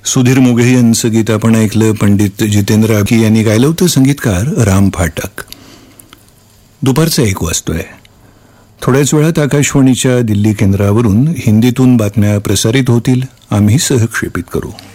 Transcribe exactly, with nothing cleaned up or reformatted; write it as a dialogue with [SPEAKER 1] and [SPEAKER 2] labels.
[SPEAKER 1] सुधीर मोघे यांचं गीत आपण ऐकलं. पंडित जितेंद्र आकी यांनी गायलं होतं. संगीतकार राम फाटक. दुपारचा एक वाजतोय. थोड्याच वेळात आकाशवाणीच्या दिल्ली केंद्रावरून हिंदीतून बातम्या प्रसारित होतील. आम्ही सहक्षेपित करू.